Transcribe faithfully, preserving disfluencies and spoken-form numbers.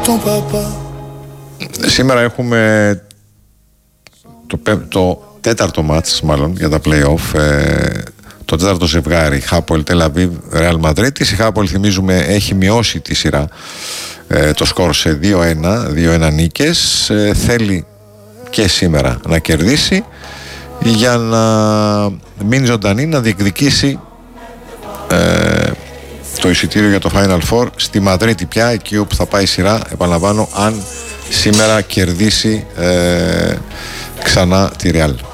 Σήμερα έχουμε το, το τέταρτο μάτς μάλλον για τα play-off, ε, το τέταρτο ζευγάρι Χάπολ Τελ Αβίβ Ρεάλ Μαδρίτης. Η Χάπολ, θυμίζουμε, έχει μειώσει τη σειρά, ε, το σκορ σε δύο ένα, δύο ένα νίκες. ε, θέλει και σήμερα να κερδίσει για να μείνει ζωντανή, να διεκδικήσει ε, το εισιτήριο για το Final Four στη Μαδρίτη πια, εκεί όπου θα πάει η σειρά, επαναλαμβάνω, αν σήμερα κερδίσει ε, ξανά τη Real.